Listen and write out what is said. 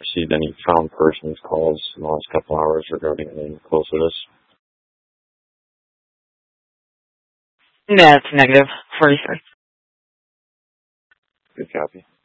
received any found persons calls in the last couple hours regarding any closeness? That's negative. 43. Good copy.